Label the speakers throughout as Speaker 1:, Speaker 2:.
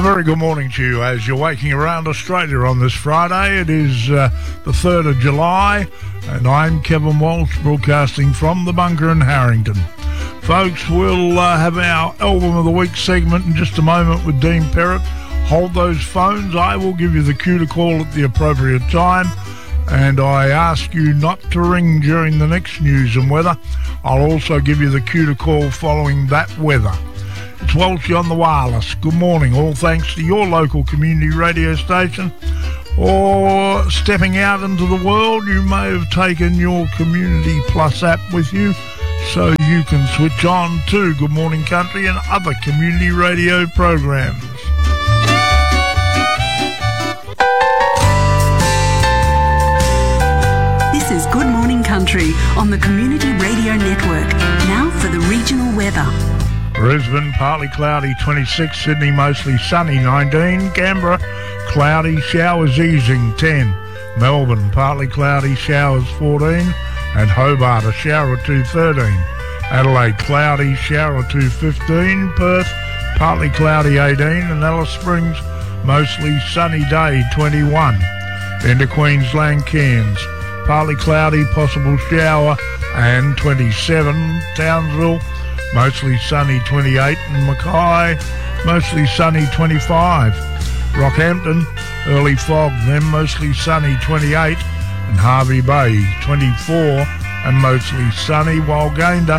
Speaker 1: very good morning to you as you're waking around Australia on this Friday. It is the 3rd of July, and I'm Kevin Walsh, broadcasting from the bunker in Harrington. Folks, we'll have our Album of the Week segment in just a moment with Dean Perrott. Hold those phones. I will give you the cue to call at the appropriate time, and I ask you not to ring during the next news and weather. I'll also give you the cue to call following that weather. It's Walshy on the wireless. Good morning, all thanks to your local community radio station. Or stepping out into the world, you may have taken your Community Plus app with you, so you can switch on to Good Morning Country and other community radio programs.
Speaker 2: This is Good Morning Country on the Community Radio Network. Now for the regional weather.
Speaker 1: Brisbane, partly cloudy 26, Sydney mostly sunny 19, Canberra, cloudy, showers easing 10, Melbourne, partly cloudy, showers 14, and Hobart, a shower or two 13, Adelaide, cloudy, shower or two 15, Perth, partly cloudy 18, and Alice Springs, mostly sunny day 21. Into Queensland, Cairns, partly cloudy, possible shower, and 27, Townsville, mostly sunny 28, and Mackay, mostly sunny 25. Rockhampton, early fog, then mostly sunny 28, and Harvey Bay 24 and mostly sunny, while Gayndah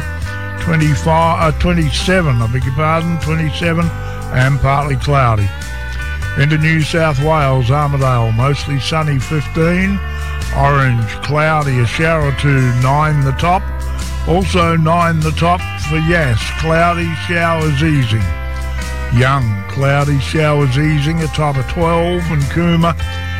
Speaker 1: 27, 27 and partly cloudy. Into New South Wales, Armidale, mostly sunny 15, Orange, cloudy, a shower or two, 9 the top. Also 9 the top for Yass, cloudy, showers easing. Young, cloudy, showers easing, a top of 12, and Cooma,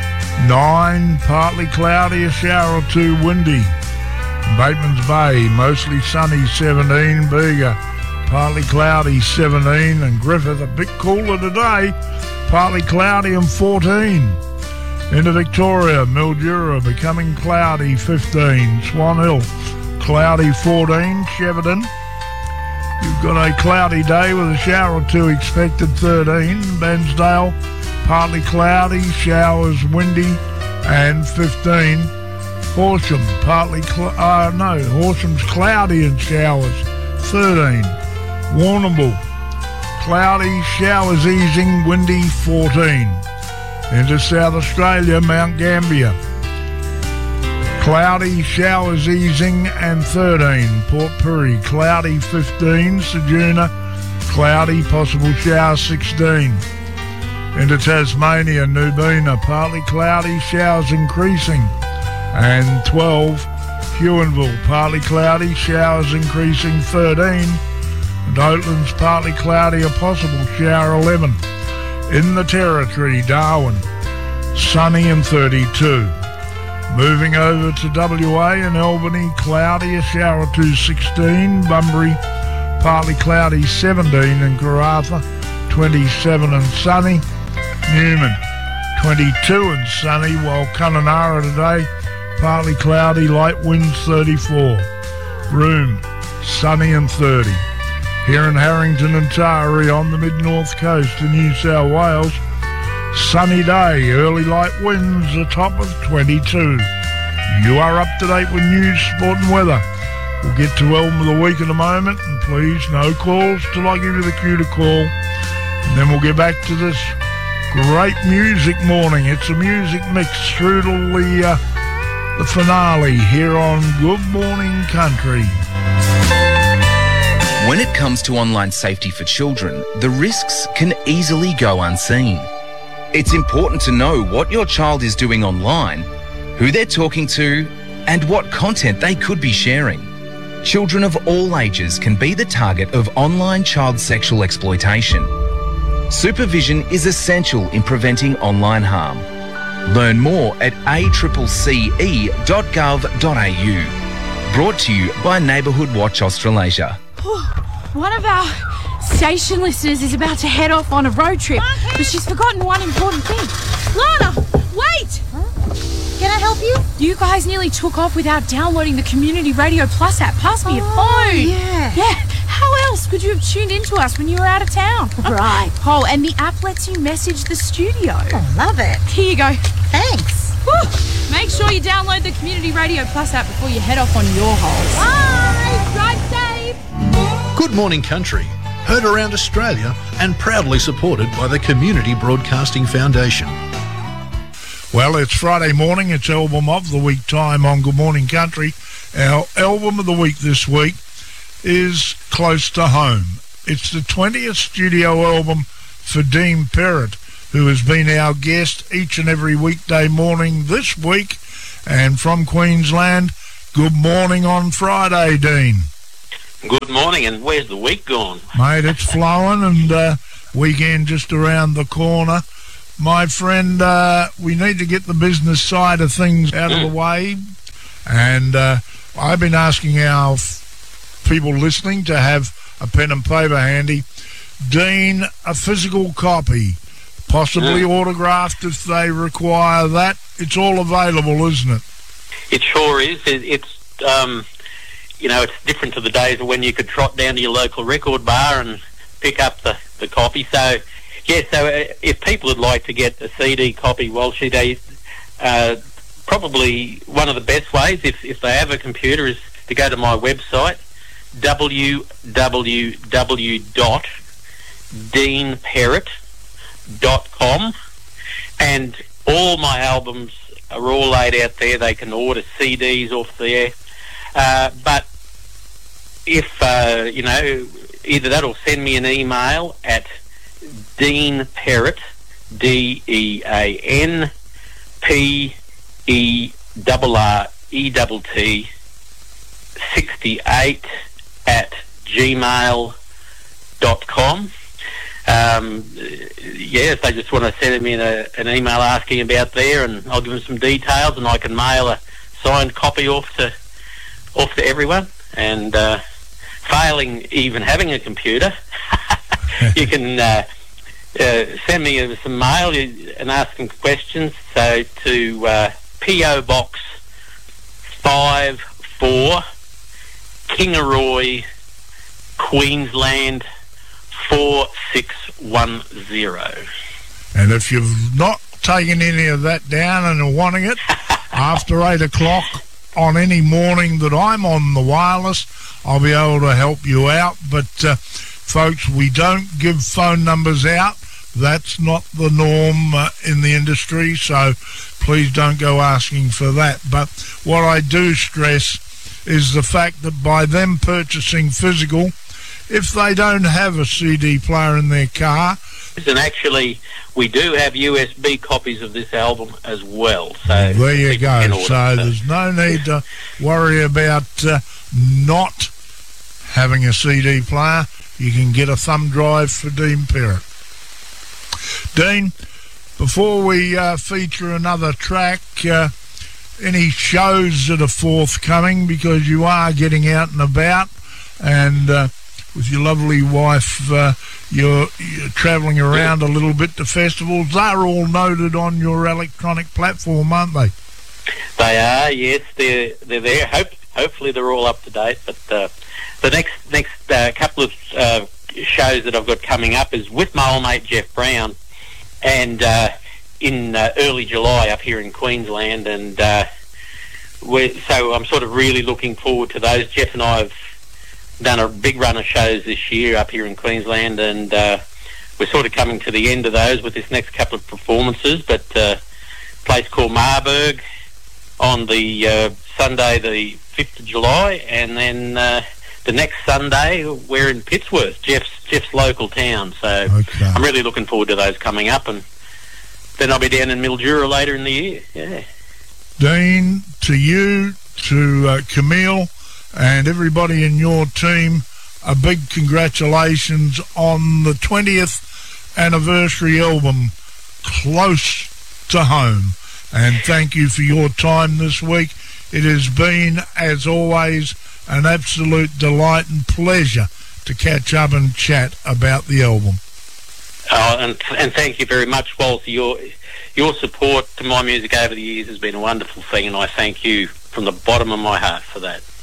Speaker 1: 9, partly cloudy, a shower or two, windy. Bateman's Bay, mostly sunny, 17, Bega, partly cloudy, 17, and Griffith, a bit cooler today, partly cloudy and 14. Into Victoria, Mildura, becoming cloudy, 15, Swan Hill, cloudy 14, Shepparton. You've got a cloudy day with a shower or two expected, 13. Bairnsdale, partly cloudy, showers windy, and 15. Horsham, Horsham's cloudy and showers, 13. Warrnambool, cloudy, showers easing, windy, 14. Into South Australia, Mount Gambier, cloudy, showers easing, and 13. Port Pirie, cloudy, 15. Ceduna, cloudy, possible shower, 16. Into Tasmania, Nubina, partly cloudy, showers increasing, and 12. Huonville, partly cloudy, showers increasing, 13. And Oatlands, partly cloudy, a possible shower, 11. In the Territory, Darwin, sunny and 32. Moving over to WA and Albany, cloudy, a shower or two, 16. Bunbury, partly cloudy, 17. And Karratha, 27 and sunny. Newman, 22 and sunny, while Kununurra today, partly cloudy, light winds, 34. Broome, sunny and 30. Here in Harrington and Taree on the mid-north coast of New South Wales, sunny day, early light winds, a top of 22. You are up to date with news, sport and weather. We'll get to Album of the Week in a moment, and please, no calls till I give you the cue to call. And then we'll get back to this great music morning. It's a music mix through to the finale here on Good Morning Country.
Speaker 3: When it comes to online safety for children, the risks can easily go unseen. It's important to know what your child is doing online, who they're talking to, and what content they could be sharing. Children of all ages can be the target of online child sexual exploitation. Supervision is essential in preventing online harm. Learn more at accce.gov.au. Brought to you by Neighbourhood Watch Australasia.
Speaker 4: One of our station listeners is about to head off on a road trip, but she's forgotten one important thing. Lana, wait!
Speaker 5: Huh? Can I help you?
Speaker 4: You guys nearly took off without downloading the Community Radio Plus app. Pass me your phone.
Speaker 5: Yeah.
Speaker 4: Yeah. how else could you have tuned into us when you were out of town?
Speaker 5: Right.
Speaker 4: Oh, and the app lets you message the studio.
Speaker 5: Oh, love it.
Speaker 4: Here you go.
Speaker 5: Thanks.
Speaker 4: Woo. Make sure you download the Community Radio Plus app before you head off on your holes.
Speaker 5: Bye.
Speaker 4: Drive safe.
Speaker 6: Good Morning Country, heard around Australia and proudly supported by the Community Broadcasting Foundation.
Speaker 1: Well, it's Friday morning. It's Album of the Week time on Good Morning Country. Our Album of the Week this week is Close to Home. It's the 20th studio album for Dean Perrott, who has been our guest each and every weekday morning this week. And from Queensland, good morning on Friday, Dean.
Speaker 7: Good morning, and where's the week gone?
Speaker 1: Mate, it's flowing, and weekend just around the corner. My friend, we need to get the business side of things out of the way, and I've been asking our people listening to have a pen and paper handy. Dean, a physical copy, possibly autographed if they require that. It's all available, isn't it?
Speaker 7: It sure is. It's it's different to the days when you could trot down to your local record bar and pick up the copy. So, if people would like to get a CD copy, Walshy, probably one of the best ways, if they have a computer, is to go to my website, www.deanperrott.com, and all my albums are all laid out there. They can order CDs off there. But if, either that or send me an email at Dean Perrott, DeanPerrett, 68 at gmail.com. If they just want to send me an email asking about there, and I'll give them some details, and I can mail a signed copy off to everyone. And failing even having a computer, you can send me some mail and ask some questions. So to P.O. Box 54, Kingaroy, Queensland 4610.
Speaker 1: And if you've not taken any of that down and are wanting it, after 8 o'clock on any morning that I'm on the wireless, I'll be able to help you out. But, folks, we don't give phone numbers out. That's not the norm in the industry, so please don't go asking for that. But what I do stress is the fact that by them purchasing physical, if they don't have a CD player in their car...
Speaker 7: And actually, we do have USB copies of this album as well. So
Speaker 1: there you go. So there's no need to worry about not having a CD player. You can get a thumb drive for Dean Perrott. Dean, before we feature another track, any shows that are forthcoming, because you are getting out and about, and with your lovely wife, you're travelling around a little bit to festivals. They're all noted on your electronic platform, aren't they?
Speaker 7: They are, yes. They're there. Hopefully they're all up to date. But the next couple of shows that I've got coming up is with my old mate Jeff Brown, and in early July up here in Queensland, and so I'm sort of really looking forward to those. Jeff and I have done a big run of shows this year up here in Queensland, and we're sort of coming to the end of those with this next couple of performances. But a place called Marburg on the Sunday the 5th of July, and then the next Sunday we're in Pittsworth, Jeff's local town. So okay. I'm really looking forward to those coming up, and then I'll be down in Mildura later in the year. Yeah.
Speaker 1: Dean, to you, to Camille, and everybody in your team, a big congratulations on the 20th anniversary album, Close to Home. And thank you for your time this week. It has been, as always, an absolute delight and pleasure to catch up and chat about the album.
Speaker 7: And thank you very much, Walter. Your support to my music over the years has been a wonderful thing, and I thank you from the bottom of my heart for that.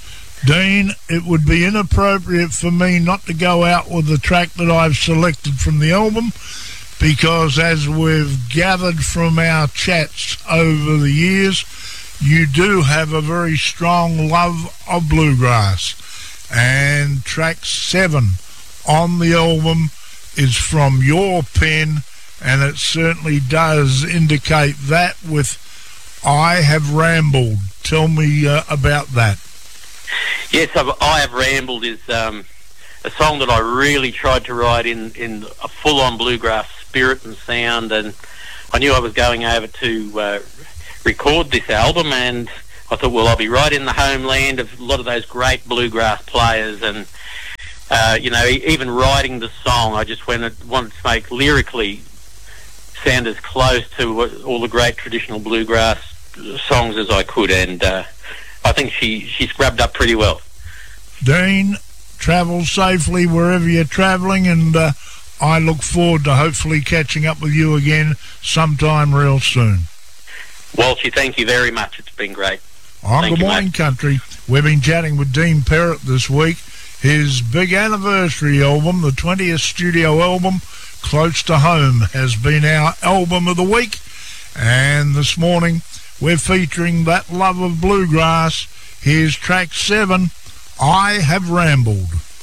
Speaker 1: Dean, it would be inappropriate for me not to go out with the track that I've selected from the album, because as we've gathered from our chats over the years, you do have a very strong love of bluegrass. And track 7 on the album is from your pen, and it certainly does indicate that with I Have Rambled. Tell me about that.
Speaker 7: Yes, I Have Rambled is a song that I really tried to write in a full-on bluegrass spirit and sound, and I knew I was going over to record this album, and I thought, well, I'll be right in the homeland of a lot of those great bluegrass players, and even writing the song, I just wanted to make lyrically sound as close to all the great traditional bluegrass songs as I could, and I think she scrubbed up pretty well.
Speaker 1: Dean, travel safely wherever you're travelling, and I look forward to hopefully catching up with you again sometime real soon.
Speaker 7: Walshy, thank you very much. It's been great.
Speaker 1: On Good Morning Country, we've been chatting with Dean Perrott this week. His big anniversary album, the 20th studio album, Close to Home, has been our album of the week. And this morning, we're featuring that love of bluegrass. Here's track 7, I Have Rambled.